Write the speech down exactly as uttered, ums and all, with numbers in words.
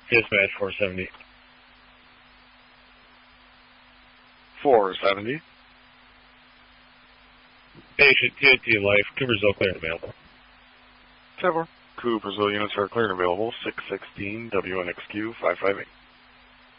Dispatch four seventy. four seventy. Patient T O T Life, Coopersville clear and available. ten four. Coopersville units are clear and available. six sixteen W N X Q five five eight.